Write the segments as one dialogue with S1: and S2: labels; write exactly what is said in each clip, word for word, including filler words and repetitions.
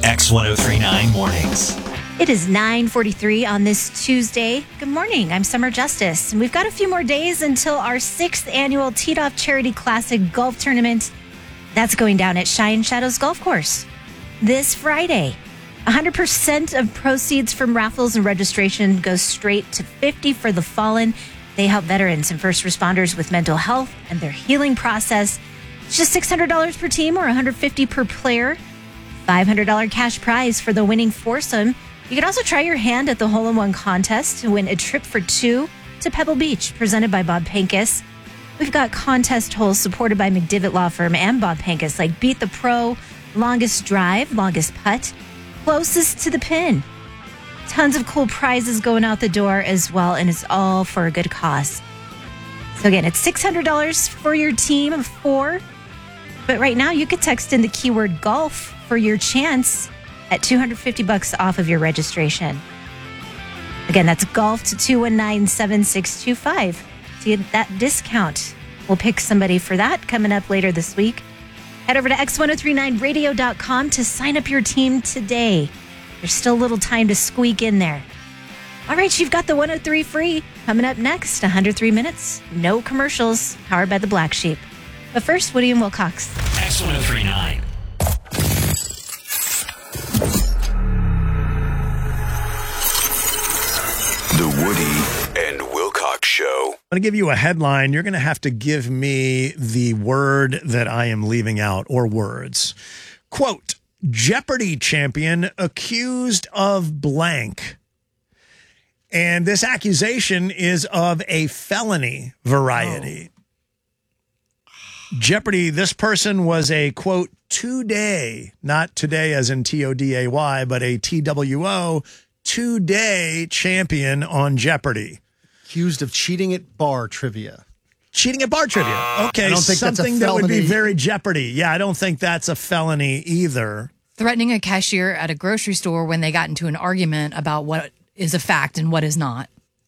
S1: X one oh three point nine Mornings.
S2: It is nine forty-three on this Tuesday. Good morning. I'm Summer Justice. And we've got a few more days until our sixth annual Teed Off Charity Classic Golf Tournament. That's going down at Cheyenne Shadows Golf Course this Friday. one hundred percent of proceeds from raffles and registration goes straight to fifty for the Fallen. They help veterans and first responders with mental health and their healing process. It's just six hundred dollars per team or one hundred fifty dollars per player. five hundred dollars cash prize for the winning foursome. You can also try your hand at the hole-in-one contest to win a trip for two to Pebble Beach, presented by Bob Pincus. We've got contest holes supported by McDivitt Law Firm and Bob Pincus, like Beat the Pro, Longest Drive, Longest Putt, Closest to the Pin. Tons of cool prizes going out the door as well, and it's all for a good cause. So again, it's six hundred dollars for your team of four. But right now, you could text in the keyword golf for your chance at two hundred fifty bucks off of your registration. Again, that's golf to two one nine, seven six two five to get that discount. We'll pick somebody for that coming up later this week. Head over to X one oh three nine radio dot com to sign up your team today. There's still a little time to squeak in there. All right, you've got the one oh three free. Coming up next, one hundred three minutes, no commercials, powered by the Black Sheep. But first, Woody and Wilcox.
S1: X one oh three point nine.
S3: The Woody and Wilcox Show.
S4: I'm going to give you a headline. You're going to have to give me the word that I am leaving out, or words. Quote, Jeopardy champion accused of blank. And this accusation is of a felony variety. Oh. Jeopardy, this person was a, quote, two-day, not today as in T O D A Y, but a T W O, two-day champion on Jeopardy.
S5: Accused of cheating at bar trivia.
S4: Cheating at bar trivia. Okay,
S5: I don't think
S4: something
S5: that's a
S4: that would be
S5: felony.
S4: very Jeopardy. Yeah, I don't think that's a felony either.
S6: Threatening a cashier at a grocery store when they got into an argument about what is a fact and what is not.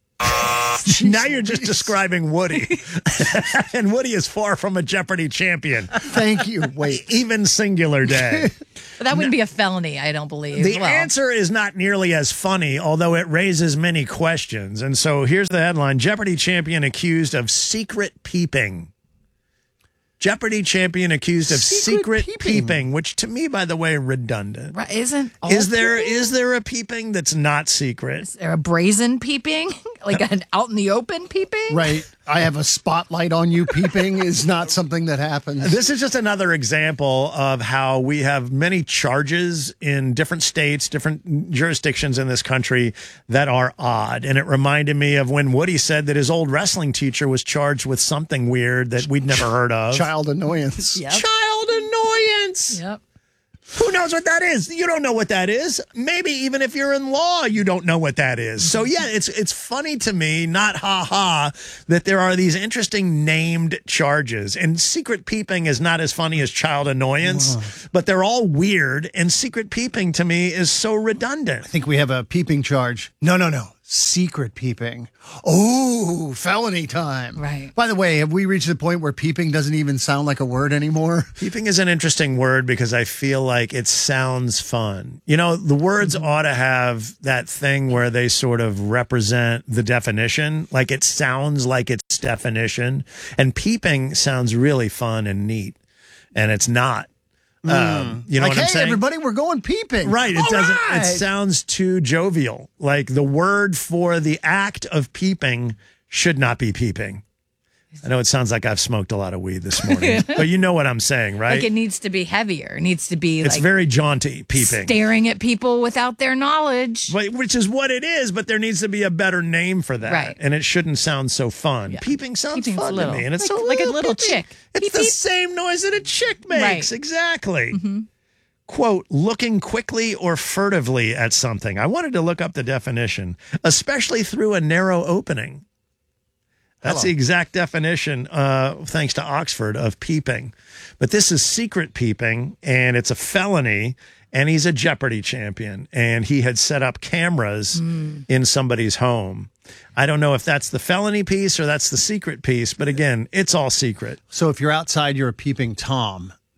S4: Now you're just describing Woody. And Woody is far from a Jeopardy champion.
S5: Thank you. Wait.
S4: Even singular day.
S6: But that wouldn't be a felony, I don't believe.
S4: The
S6: well,
S4: answer is not nearly as funny, although it raises many questions. And so here's the headline. Jeopardy champion accused of secret peeping. Jeopardy champion accused of
S5: Secret
S4: secret,
S5: peeping.
S4: peeping, which to me, by the way, redundant.
S6: right, isn't all
S4: Is there
S6: peeping?
S4: is there a peeping that's not secret?
S6: Is there a brazen peeping? Like an out in the open peeping?
S5: Right. I have a spotlight on you peeping is not something that happens.
S4: This is just another example of how we have many charges in different states, different jurisdictions in this country that are odd. And it reminded me of when Woody said that his old wrestling teacher was charged with something weird that we'd never heard of.
S5: Child annoyance.
S6: Yep.
S4: Child annoyance.
S6: Yep.
S4: Who knows what that is? You don't know what that is. Maybe even if you're in law, you don't know what that is. So yeah, it's it's funny to me, not ha ha, that there are these interesting named charges. And secret peeping is not as funny as child annoyance, but they're all weird. And secret peeping to me is so redundant.
S5: I think we have a peeping charge. No, no, no. Secret peeping. Oh, felony time.
S6: Right.
S5: By the way, have we reached the point where peeping doesn't even sound like a word anymore?
S4: Peeping is an interesting word because I feel like it sounds fun. You know, the words ought to have that thing where they sort of represent the definition. Like it sounds like its definition. And peeping sounds really fun and neat. And it's not. Um, you know
S5: like,
S4: what I'm
S5: hey,
S4: saying?
S5: everybody, we're going peeping.
S4: Right. It
S5: All
S4: doesn't,
S5: right.
S4: it sounds too jovial. Like the word for the act of peeping should not be peeping. I know it sounds like I've smoked a lot of weed this morning, but you know what I'm saying, right?
S6: Like it needs to be heavier. It needs to be
S4: It's
S6: like
S4: very jaunty peeping.
S6: staring at people without their knowledge.
S4: But- Which is what it is, but there needs to be a better name for that.
S6: Right.
S4: And it shouldn't sound so fun.
S6: Yeah.
S4: Peeping sounds
S6: Peeping's
S4: fun
S6: little.
S4: to me. And it's
S6: Like-
S4: so
S6: like a little
S4: peeping.
S6: chick.
S4: It's
S6: Peep,
S4: the
S6: peep.
S4: same noise that a chick makes.
S6: Right.
S4: Exactly.
S6: Mm-hmm.
S4: Quote, looking quickly or furtively at something. I wanted to look up the definition, especially through a narrow opening. That's
S5: Hello.
S4: the exact definition, uh, thanks to Oxford, of peeping. But this is secret peeping, and it's a felony, and he's a Jeopardy champion, and he had set up cameras
S6: Mm.
S4: in somebody's home. I don't know if that's the felony piece or that's the secret piece, but again, it's all secret.
S5: So if you're outside, you're a peeping Tom.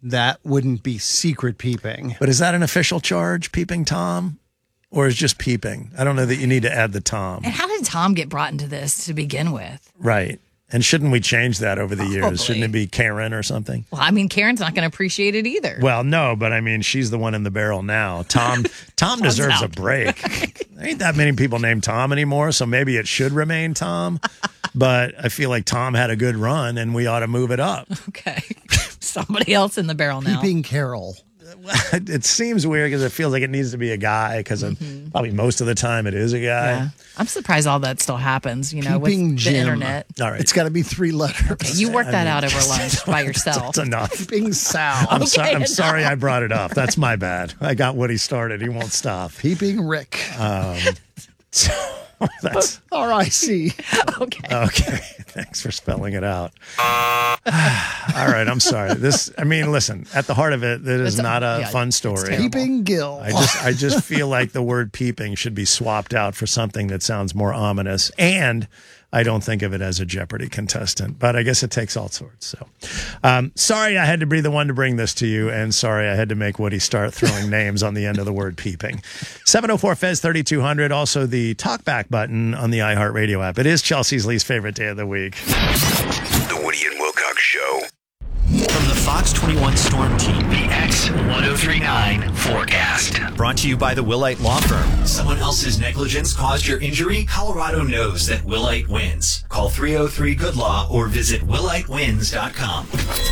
S5: that wouldn't be secret peeping.
S4: But is that an official charge, peeping Tom? Or is just peeping? I don't know that you need to add the Tom.
S6: And how did Tom get brought into this to begin with?
S4: Right. And shouldn't we change that over the years?
S6: Probably.
S4: Shouldn't it be Karen or something?
S6: Well, I mean, Karen's not going to appreciate it either.
S4: Well, no, but I mean, she's the one in the barrel now. Tom Tom deserves a
S6: out.
S4: break. There ain't that many people named Tom anymore, so maybe it should remain Tom. But I feel like Tom had a good run, and we ought to move it up.
S6: Okay. Somebody else in the barrel now.
S5: Peeping Carol.
S4: It seems weird because it feels like it needs to be a guy because mm-hmm. probably most of the time it is a guy.
S6: Yeah. I'm surprised all that still happens, you know,
S5: Peeping
S6: with
S5: Jim.
S6: the internet.
S4: All right.
S5: It's got to be three letters.
S6: Okay, you work that
S4: I mean,
S6: out over lunch by yourself.
S4: That's enough.
S5: Peeping Sal.
S4: I'm, so,
S6: Okay,
S4: I'm
S6: enough.
S4: sorry I brought it up. That's my bad. I got what he started. He won't stop.
S5: Peeping Rick.
S4: Um, so that's
S5: R I C.
S6: Okay.
S4: okay. Thanks for spelling it out. All right. I'm sorry. This, I mean, listen, at the heart of it, that is
S6: It's a-
S4: not a
S6: yeah,
S4: fun
S6: it's
S4: story.
S6: terrible.
S5: Peeping Gil.
S4: I just, I just feel like the word peeping should be swapped out for something that sounds more ominous. And I don't think of it as a Jeopardy contestant, but I guess it takes all sorts. So, um, sorry I had to be the one to bring this to you, and sorry I had to make Woody start throwing names on the end of the word peeping. seven oh four F E Z thirty-two hundred, also the talkback button on the iHeartRadio app. It is Chelsea's least favorite day of the week.
S3: The Woody and Wilcox Show.
S1: From the Fox twenty-one Storm Team, the X ten thirty-nine forecast. Brought to you by the Willite Law Firm. Someone else's negligence caused your injury? Colorado knows that Willite wins. Call three oh three good law or visit willite wins dot com.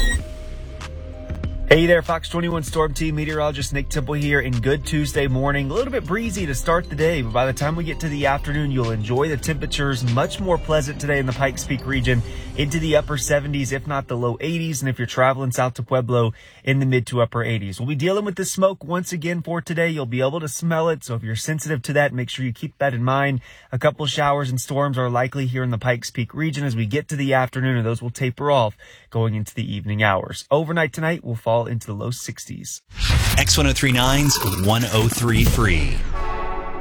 S7: Hey there, Fox twenty-one Storm Team meteorologist Nick Temple here, in good Tuesday morning. A little bit breezy to start the day, but by the time we get to the afternoon, you'll enjoy the temperatures. Much more pleasant today in the Pikes Peak region, into the upper seventies, if not the low eighties. And if you're traveling south to Pueblo, in the mid to upper eighties. We'll be dealing with the smoke once again for today. You'll be able to smell it, so if you're sensitive to that, make sure you keep that in mind. A couple showers and storms are likely here in the Pikes Peak region as we get to the afternoon, and those will taper off going into the evening hours. Overnight tonight will fall into the low sixties.
S1: X ten thirty-nine's one oh three free.